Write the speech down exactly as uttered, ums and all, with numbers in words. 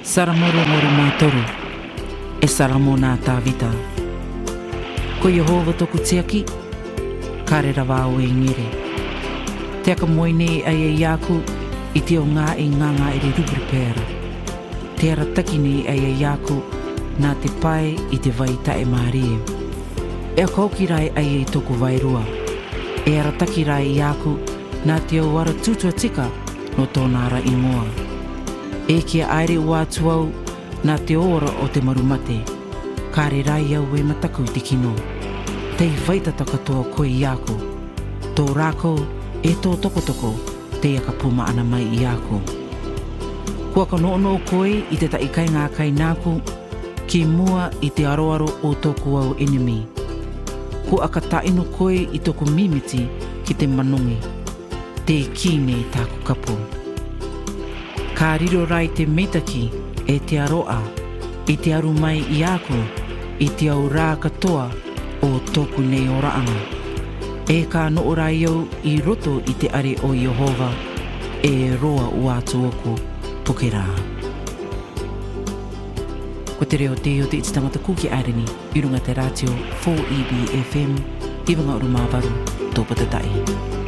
Saramoro moro mātoru, e saramo nā tāwita. Ko Yehova toku tiaki, kare rawa o e ngere. Te aka moine ai e iaku, i te o ngā e nganga e re rubri pēra. Te ara takine ai e iaku, nā te pai i te vai tae mārie. E a kaukirai ai e toku vairua. E ara takirai i aku, nā te au ara tutua tika no tōna ara ingoa. E kia aere ua atuau nā te ora o te marumate. Kāre rai au e mataku te kino. Tei whaitata katoa koe i ako. Tō rākou e tō tokotoko te aka puma ana mai i ako. Kua ka noono koe i te taikai ngā kai nāku, ki mua i te aroaro o tōku au enemy. Kua ka taino koe i tōku mimiti ki te manongi. Te kine tāku kapu. Ka riro rai te meitaki e te aroa, i te aru mai i ako, i te au rā katoa o tōku nei o raanga. E ka noo rai au i roto i te are o Yehova, e roa ua atu oku poke rā. Ko te reo te o te iti tangata kuki areni, i runga te ratio four E B F M, i wanga uru māwaru, tō patatai.